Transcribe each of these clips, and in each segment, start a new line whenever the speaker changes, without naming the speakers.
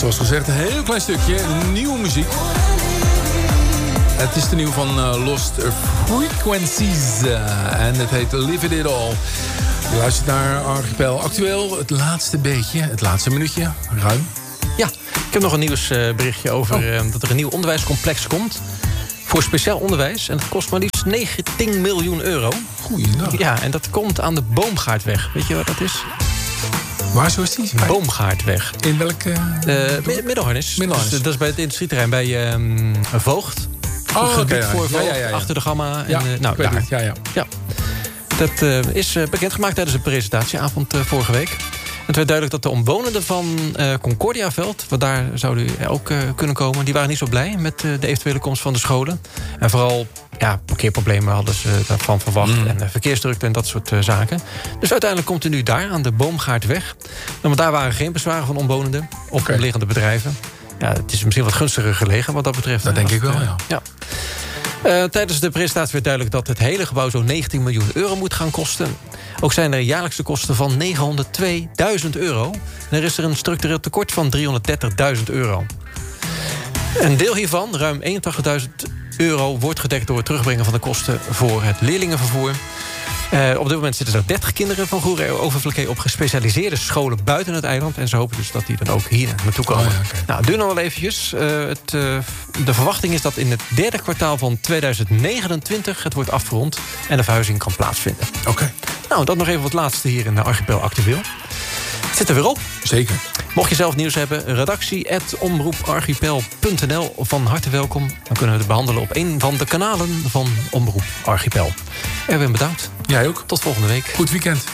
Zoals gezegd, een heel klein stukje nieuwe muziek. Het is de nieuwe van Lost Frequencies. En het heet Live It All. Je luistert naar Archipel Actueel. Het laatste beetje, het laatste minuutje, ruim.
Ja, ik heb nog een nieuwsberichtje over dat er een nieuw onderwijscomplex komt. Voor speciaal onderwijs. En dat kost maar liefst 19 miljoen euro.
Goeiedag.
Ja, en dat komt aan de Boomgaardweg. Weet je wat dat is?
Waar zo is die?
Boomgaardweg.
In welke?
Middelharnis.
Middelharnis.
Dus, dat is bij het industrieterrein bij Voogd.
Oh,
gebied voor Voogd,
ja.
achter de Gamma.
Ja,
en, nou, daar.
het. Ja.
Dat is bekendgemaakt tijdens een presentatieavond vorige week. Het werd duidelijk dat de omwonenden van Concordiaveld, want daar zouden u ook kunnen komen, die waren niet zo blij met de eventuele komst van de scholen. En vooral parkeerproblemen hadden ze daarvan verwacht. En verkeersdrukte en dat soort zaken. Dus uiteindelijk komt u nu daar aan de Boomgaardweg. Want daar waren geen bezwaren van omwonenden of omliggende bedrijven. Ja, het is misschien wat gunstiger gelegen wat dat betreft.
Dat denk ik wel, ja.
Tijdens de presentatie werd duidelijk dat het hele gebouw zo'n 19 miljoen euro moet gaan kosten. Ook zijn er jaarlijkse kosten van 902.000 euro. En er is er een structureel tekort van 330.000 euro. Een deel hiervan, ruim 81.000 euro, wordt gedekt door het terugbrengen van de kosten voor het leerlingenvervoer. Op dit moment zitten er 30 kinderen van Goeree Overflakkee op gespecialiseerde scholen buiten het eiland. En ze hopen dus dat die dan ook hier naartoe komen. Nou, het duurt nog wel eventjes. De verwachting is dat in het derde kwartaal van 2029 het wordt afgerond en de verhuizing kan plaatsvinden.
Oké.
Nou, dat nog even wat laatste hier in de Archipel Actueel. Het zit er weer op.
Zeker.
Mocht je zelf nieuws hebben, redactie@omroeparchipel.nl. Van harte welkom. Dan kunnen we het behandelen op een van de kanalen van Omroep Archipel. Erwin, bedankt.
Jij ook.
Tot volgende week.
Goed weekend.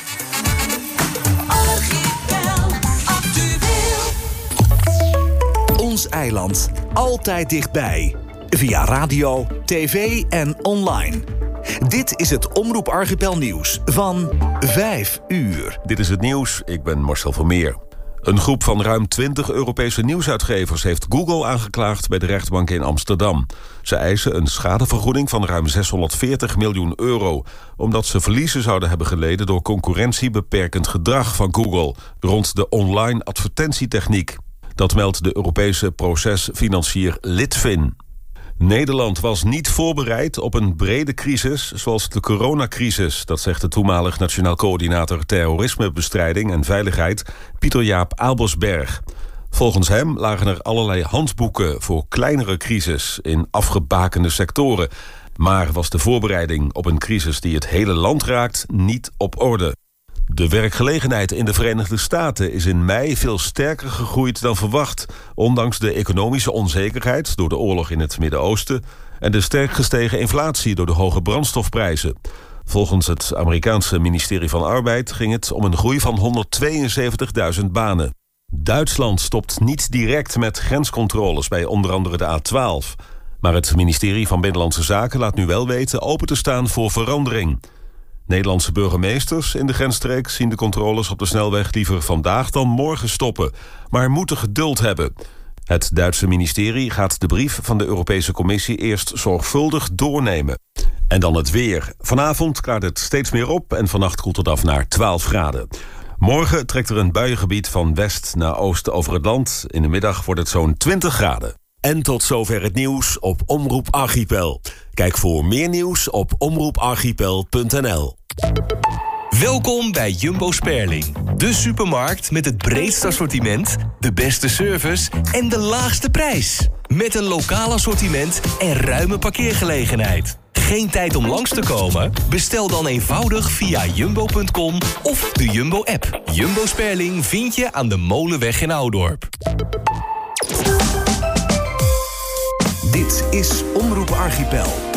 Ons eiland. Altijd dichtbij. Via radio, tv en online. Dit is het Omroep Archipel nieuws van 5 uur.
Dit is het nieuws, ik ben Marcel Vermeer. Een groep van ruim 20 Europese nieuwsuitgevers heeft Google aangeklaagd bij de rechtbank in Amsterdam. Ze eisen een schadevergoeding van ruim 640 miljoen euro... omdat ze verliezen zouden hebben geleden door concurrentiebeperkend gedrag van Google rond de online advertentietechniek. Dat meldt de Europese procesfinancier Litfin. Nederland was niet voorbereid op een brede crisis zoals de coronacrisis. Dat zegt de toenmalig Nationaal Coördinator Terrorismebestrijding en Veiligheid Pieter-Jaap Albersberg. Volgens hem lagen er allerlei handboeken voor kleinere crisis in afgebakende sectoren. Maar was de voorbereiding op een crisis die het hele land raakt niet op orde. De werkgelegenheid in de Verenigde Staten is in mei veel sterker gegroeid dan verwacht, ondanks de economische onzekerheid door de oorlog in het Midden-Oosten en de sterk gestegen inflatie door de hoge brandstofprijzen. Volgens het Amerikaanse ministerie van Arbeid ging het om een groei van 172.000 banen. Duitsland stopt niet direct met grenscontroles bij onder andere de A12. Maar het ministerie van Binnenlandse Zaken laat nu wel weten open te staan voor verandering. Nederlandse burgemeesters in de grensstreek zien de controles op de snelweg liever vandaag dan morgen stoppen, maar moeten geduld hebben. Het Duitse ministerie gaat de brief van de Europese Commissie eerst zorgvuldig doornemen. En dan het weer. Vanavond klaart het steeds meer op en vannacht koelt het af naar 12 graden. Morgen trekt er een buiengebied van west naar oost over het land. In de middag wordt het zo'n 20 graden. En tot zover het nieuws op Omroep Archipel. Kijk voor meer nieuws op omroeparchipel.nl.
Welkom bij Jumbo Sperling. De supermarkt met het breedste assortiment, de beste service en de laagste prijs. Met een lokaal assortiment en ruime parkeergelegenheid. Geen tijd om langs te komen? Bestel dan eenvoudig via jumbo.com of de Jumbo-app. Jumbo Sperling vind je aan de Molenweg in Oudorp.
Dit is Omroep Archipel.